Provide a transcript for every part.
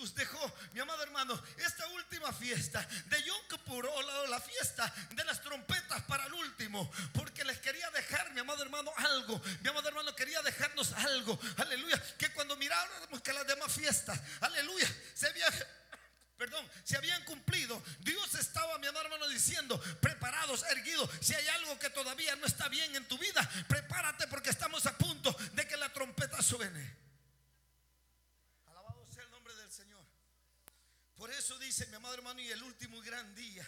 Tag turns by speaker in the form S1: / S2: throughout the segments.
S1: Jesús dejó, mi amado hermano, esta última fiesta de Yom Kippur, o la fiesta de las trompetas, para el último, porque les quería dejar, mi amado hermano, algo. Mi amado hermano quería dejarnos algo, aleluya, que cuando miráramos que las demás fiestas, aleluya, se habían cumplido, Dios estaba, mi amado hermano, diciendo: preparados, erguidos. Si hay algo que todavía no está bien en tu vida, prepárate, porque estamos a punto de que la trompeta suene. Alabado sea el nombre del Señor. Por eso dice, mi amado hermano, y el último gran día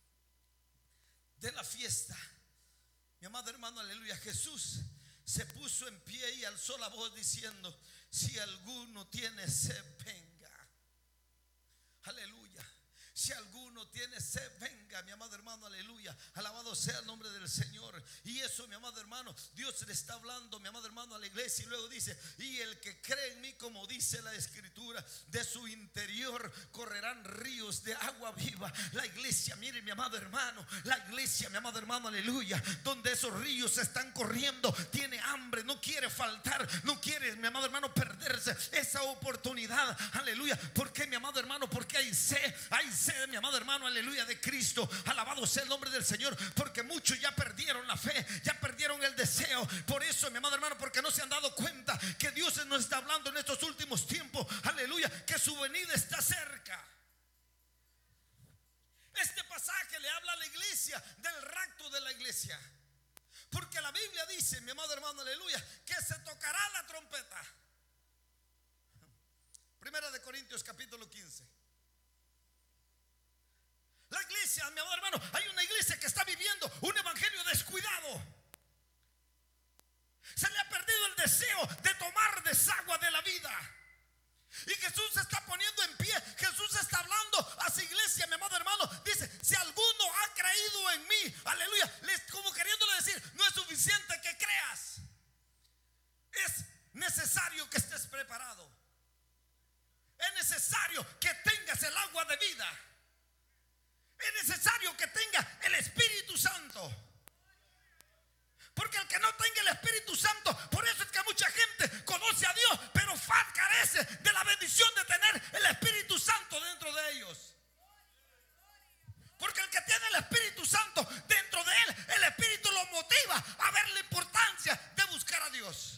S1: de la fiesta, mi amado hermano, aleluya, Jesús se puso en pie y alzó la voz diciendo: si alguno tiene sed, venga. Aleluya. Si alguno tiene sed, venga, mi amado hermano, aleluya. Alabado sea el nombre del Señor. Y eso, mi amado hermano, Dios le está hablando, mi amado hermano, a la iglesia. Y luego dice: y el que cree en mí, como dice la escritura, de su interior correrán ríos de agua viva. La iglesia, mire, mi amado hermano, la iglesia, mi amado hermano, aleluya, donde esos ríos están corriendo, tiene hambre, no quiere faltar, no quiere, mi amado hermano, perderse esa oportunidad. Aleluya. ¿Por qué, mi amado hermano? Porque hay sed, mi amado hermano, aleluya, de Cristo. Alabado sea el nombre del Señor. Porque muchos ya perdieron la fe, ya perdieron el deseo. Por eso, mi amado hermano, porque no se han dado cuenta que Dios nos está hablando en estos últimos tiempos, aleluya, que su venida está cerca. Este pasaje le habla a la iglesia del rapto de la iglesia, porque la Biblia dice, mi amado hermano, aleluya, que se tocará la trompeta. Primera de Corintios capítulo 15. La iglesia, mi amado hermano, hay una iglesia que está viviendo un evangelio descuidado. Se le ha perdido el deseo de tomar desagua de la vida. Y Jesús se está poniendo en pie. Jesús está hablando a su iglesia, mi amado hermano. Dice: si alguno ha creído en mí, aleluya, como queriéndole decir, no es suficiente que creas, es necesario que estés preparado. Es necesario que tengas el agua de vida. Es necesario que tenga el Espíritu Santo. Porque el que no tenga el Espíritu Santo, por eso es que mucha gente conoce a Dios, pero carece de la bendición de tener el Espíritu Santo dentro de ellos. Porque el que tiene el Espíritu Santo dentro de él, el Espíritu lo motiva a ver la importancia de buscar a Dios.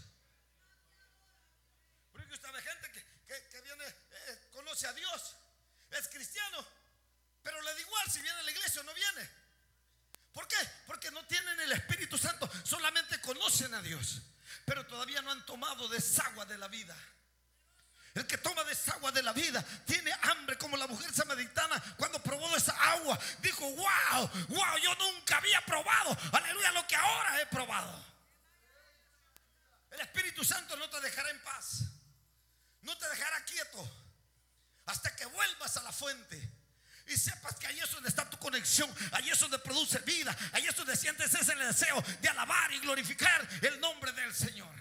S1: Porque usted ve gente que viene, conoce a Dios, es cristiano, pero le da igual si viene a la iglesia o no viene. ¿Por qué? Porque no tienen el Espíritu Santo, solamente conocen a Dios, pero todavía no han tomado desagua de la vida. El que toma desagua de la vida tiene hambre, como la mujer samaritana cuando probó esa agua. Dijo: wow, yo nunca había probado, aleluya, lo que ahora he probado. El Espíritu Santo no te dejará en paz, no te dejará quieto hasta que vuelvas a la fuente y sepas que ahí es donde está tu conexión, ahí es donde produce vida, ahí es donde sientes ese deseo de alabar y glorificar el nombre del Señor.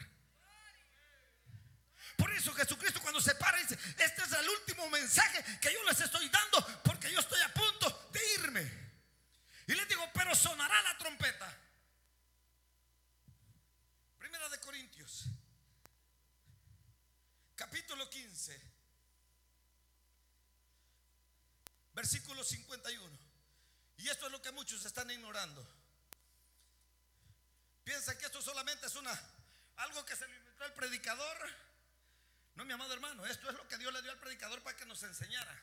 S1: Por eso Jesucristo, cuando se para, dice: este es el último mensaje que yo les estoy dando, porque yo estoy a punto de irme. Y les digo: pero sonará la trompeta. Primera de Corintios capítulo 15, versículo 51. Y esto es lo que muchos están ignorando. Piensan que esto solamente es algo que se le inventó el predicador. No, mi amado hermano, esto es lo que Dios le dio al predicador para que nos enseñara.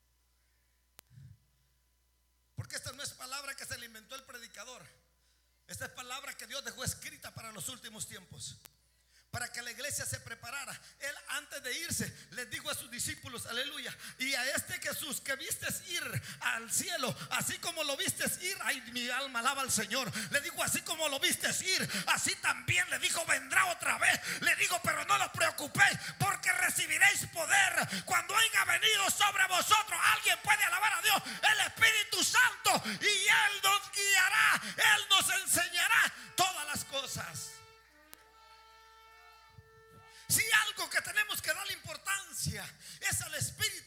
S1: Porque esta no es palabra que se le inventó el predicador. Esta es palabra que Dios dejó escrita para los últimos tiempos, para que la iglesia se preparara. Él, antes de irse, les dijo a sus discípulos, aleluya: y a este Jesús que vistes ir al cielo, así como lo vistes ir, ay, mi alma alaba al Señor. Le dijo: así como lo vistes ir, así también, le dijo, vendrá otra vez. Le digo: pero no os preocupéis, porque recibiréis poder cuando haya venido sobre vosotros. Alguien puede alabar a Dios, el Espíritu Santo, y Él nos guiará, Él nos enseñará todas las cosas. Si algo que tenemos que darle importancia es al Espíritu